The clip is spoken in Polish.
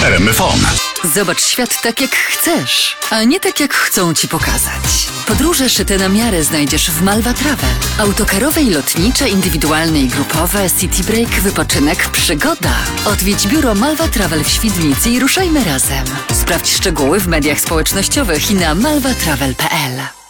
RMFFM. Zobacz świat tak, jak chcesz, a nie tak, jak chcą ci pokazać. Podróże szyte na miarę znajdziesz w Malva Travel. Autokarowe i lotnicze, indywidualne i grupowe, city break, wypoczynek, przygoda. Odwiedź biuro Malva Travel w Świdnicy i ruszajmy razem. Sprawdź szczegóły w mediach społecznościowych i na malvatravel.pl.